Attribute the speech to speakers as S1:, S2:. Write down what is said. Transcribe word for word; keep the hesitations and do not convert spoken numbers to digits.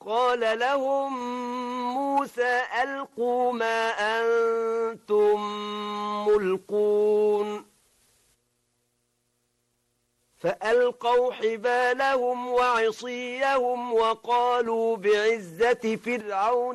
S1: قال لهم موسى ألقوا ما أنتم ملقون فألقوا حبالهم وعصيهم وقالوا بعزة فرعون